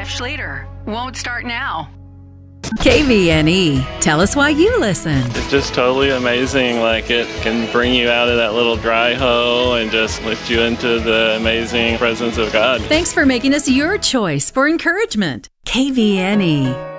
Jeff Schlueter. Won't start now. KVNE. Tell us why you listen. It's just totally amazing. Like, it can bring you out of that little dry hole and just lift you into the amazing presence of God. Thanks for making us your choice for encouragement. KVNE.